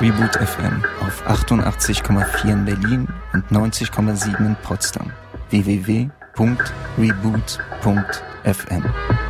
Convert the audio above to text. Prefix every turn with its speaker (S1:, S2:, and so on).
S1: Reboot FM auf 88,4 in Berlin und 90,7 in Potsdam. www.reboot.fm